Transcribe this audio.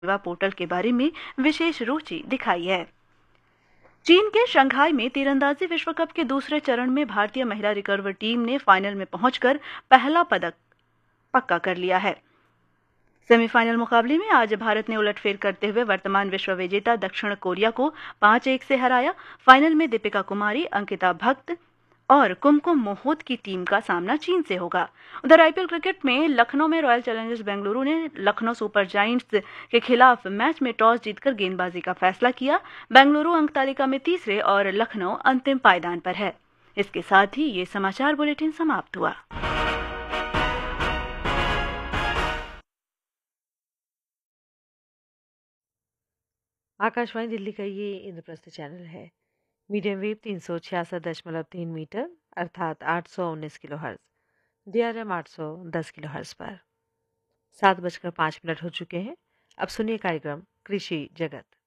सेवा पोर्टल के बारे में विशेष रुचि दिखाई है। चीन के शंघाई में तीरंदाजी विश्व कप के दूसरे चरण में भारतीय महिला रिकर्व टीम ने फाइनल में पहुंचकर पहला पदक पक्का कर लिया है। सेमीफाइनल मुकाबले में आज भारत ने उलटफेर करते हुए वर्तमान विश्व विजेता दक्षिण कोरिया को 5-1 से हराया। फाइनल में दीपिका कुमारी, अंकिता भक्त और कुमकुम मोहोत की टीम का सामना चीन से होगा। उधर आईपीएल क्रिकेट में लखनऊ में रॉयल चैलेंजर्स बेंगलुरु ने लखनऊ सुपर जायंट्स के खिलाफ मैच में टॉस जीतकर गेंदबाजी का फैसला किया। बेंगलुरु अंक तालिका में तीसरे और लखनऊ अंतिम पायदान पर है। इसके साथ ही ये समाचार बुलेटिन समाप्त हुआ। आकाशवाणी दिल्ली का ये इंद्रप्रस्थ चैनल है। मीडियम वेव 366.3 मीटर अर्थात 819 किलोहर्ट्ज, DRM 810 किलोहर्ट्ज पर 7:05 हो चुके हैं। अब सुनिए कार्यक्रम कृषि जगत।